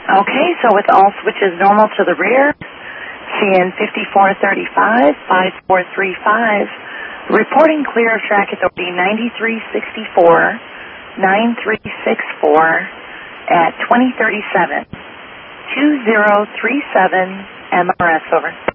Okay, so with all switches normal to the rear, CN 5435, 5435, reporting clear of track authority 9364, 9364 at 2037, 2037 MRS, over.